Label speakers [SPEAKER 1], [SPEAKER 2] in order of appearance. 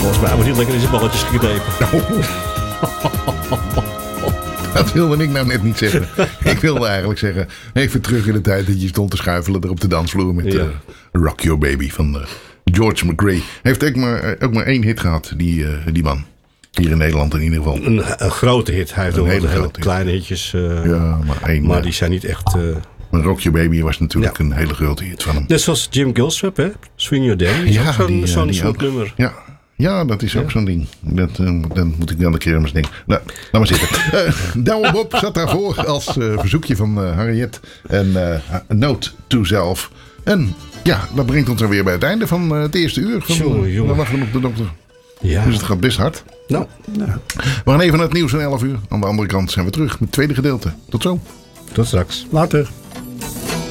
[SPEAKER 1] Volgens mij moet hij lekker in zijn balletjes geknepen.
[SPEAKER 2] Dat wilde ik nou net niet zeggen. Ik wilde eigenlijk zeggen, even terug in de tijd dat je stond te schuifelen er op de dansvloer met Rock Your Baby van George McRae. Heeft ook maar 1 hit gehad, die man. Hier in Nederland in ieder geval.
[SPEAKER 1] Een grote hit. Hij heeft ook hele kleine hitjes. Maar die zijn niet echt...
[SPEAKER 2] Maar Rock Your Baby was natuurlijk een hele grote hit van hem.
[SPEAKER 1] Net zoals Jim Gilstrap, hè? Swing Your Daddy. Is ook zo'n soort nummer.
[SPEAKER 2] Ja, dat is ook zo'n ding. Dan moet ik wel een keer aan mijn ding. Nou, laat maar zitten. Douwe Bob zat daarvoor als verzoekje van Harriet. En Note to Self. En ja, dat brengt ons weer bij het einde van het eerste uur. Dan wachten we op de dokter.
[SPEAKER 1] Ja.
[SPEAKER 2] Dus het gaat best hard.
[SPEAKER 1] Nou.
[SPEAKER 2] We gaan even naar het nieuws van 11 uur. Aan de andere kant zijn we terug met het tweede gedeelte. Tot zo.
[SPEAKER 1] Tot straks.
[SPEAKER 3] Later.